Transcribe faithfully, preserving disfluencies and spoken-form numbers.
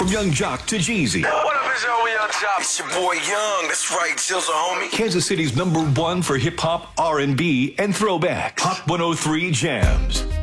From Young Jock to Jeezy. What up, it's your Young Jock? It's your boy Young. That's right, Jizzle, homie. Kansas City's number one for hip hop, R and B, and throwback. Hot one oh three Jams.